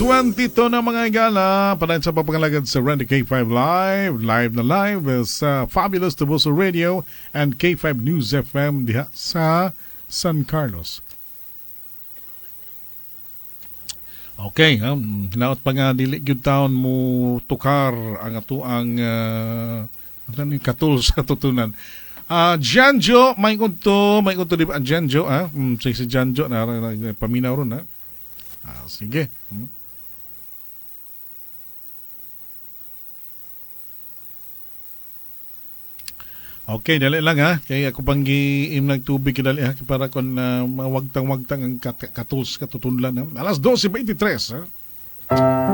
22 na mga igala, panayin sa papangalagad sa Randy K5 Live. Live na live sa Fabulous Tabuso Radio and K5 News FM diha sa San Carlos. Okay, hinaot pa nga dili gyud taon mo tukar ang atuang katul sa tutunan. Janjo, may kunto di ba Janjo, si Janjo na paminaw ron ha. Sige. Okay, dali lang ha. Kaya ako pang giim ng tubig dali ha para kon mawagtang-wagtang ang katuls katutunlan ha. Alas 12:23 ha.